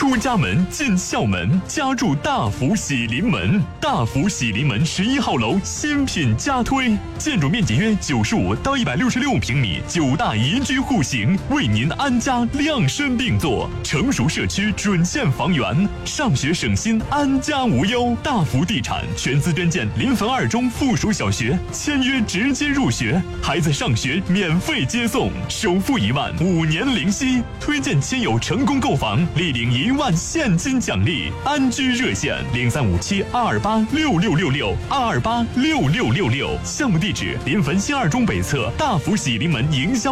出家门进校门，家住大福喜临门。大福喜临门11号楼新品加推，建筑面积约95到166平米，9大宜居户型，为您安家量身定做。成熟社区准线房源，上学省心，安家无忧。大福地产全资捐建临汾2中附属小学，签约直接入学，孩子上学免费接送，首付1万，5年零息。推荐亲友成功购房，立领1万现金奖励。安居热线035722866662286666。项目地址：临汾新2中北侧大福喜临门营销